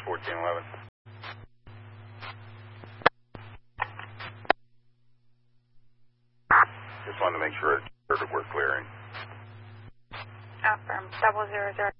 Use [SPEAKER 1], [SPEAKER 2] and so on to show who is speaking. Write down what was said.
[SPEAKER 1] 1411. Just wanted to make sure that we're clearing.
[SPEAKER 2] Affirm, 000.